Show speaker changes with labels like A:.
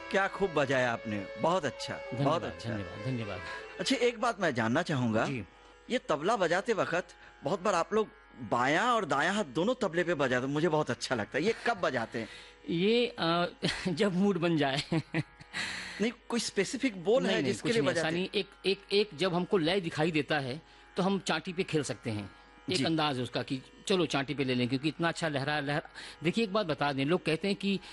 A: क्या खूब बजाया आपने, बहुत अच्छा, बहुत
B: धन्यवाद,
A: अच्छा।
B: धन्यवाद, धन्यवाद।
A: अच्छा, एक बात मैं जानना चाहूँगा,
B: जी।
A: ये तबला बजाते वक़्त बहुत बार आप लोग बायाँ और दायाँ हाथ दोनों तबले पे बजाते हो, मुझे बहुत अच्छा लगता है। ये कब बजाते हैं?
B: ये जब मूड बन जाए।
A: नहीं, कोई स्पेसिफिक बोल है
B: नहीं, नहीं,
A: जिसके
B: कुछ
A: लिए
B: नहीं, ऐसा
A: बजाते हैं?
B: नहीं। एक एक एक जब हमको लय दिखाई देता है, तो हम चांटी पे खेल सकते हैं। एक
A: जी।
B: अंदाज़ है उसका कि चलो चांटी पे ले लें, क्योंकि इतना अच्छा लहरा लहर। देखिए, एक बात बता दें, लोग कहते हैं कि